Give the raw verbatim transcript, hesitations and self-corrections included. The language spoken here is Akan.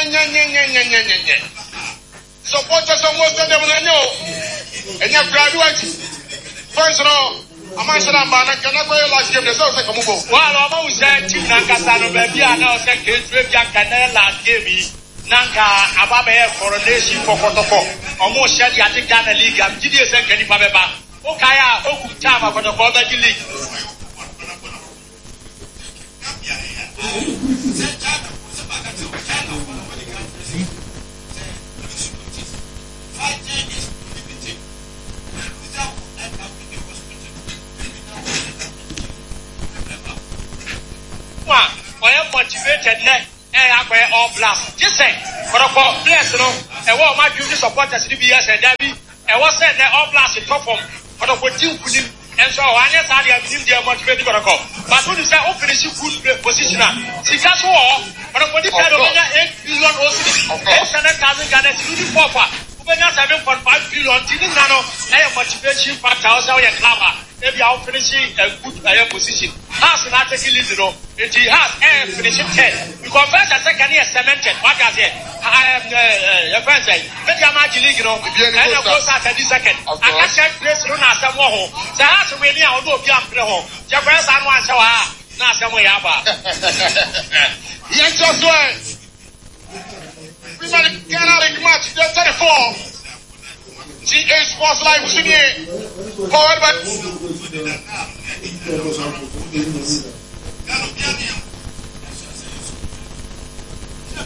Supporters of most of them know. And you graduate. First of all, I'm going to say, I'm going to last game. There's no second move. Well, I'm always saying, Nankasano, baby, I know second trip, Yankana last game. Nanka, Ababe coronation for Kotoko. Almost said Yatikana League. I'm G D S and Kenny Pabeba. Okaya, Okutama for the Bobby League. I am motivated now. I am all blast. Just say, but of course, bless no. And what my duty supporters D B S and Debbie, and what said they all blast in top form. But of what you could do, and so I guess I have been there motivated to go. But when you say open is a good position, see that's all. But of what you said, eight billion or seven thousand Ghana to do for when you're seven point five billion, didn't know I am motivation for thousand and clamor. Maybe I'll finish a good uh, position. Has not taken it, you know. It has a finishing ten. Because first and second year cemented. What I say? I am a friend say, but I'm not league, you know. And of course, after this second, I can't check this run as some more. So I have to win here, although be up the home. Japanese and one so ah, not some way up. Yes, just one. We might get out of match, just thirty-four. G A Sports Live was in here. Forward, but